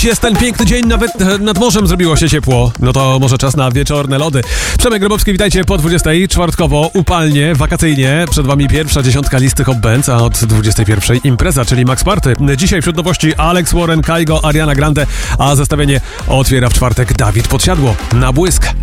Jest ten piękny dzień, nawet nad morzem zrobiło się ciepło. No to może czas na wieczorne lody. Przemek Grabowski, witajcie po 20. Czwartkowo, upalnie, wakacyjnie. Przed wami pierwsza dziesiątka listy Hot Bands, a od 21. impreza, czyli Max Party. Dzisiaj wśród nowości Alex Warren, Kygo, Ariana Grande, a zestawienie otwiera w czwartek Dawid Podsiadło. Na błysk.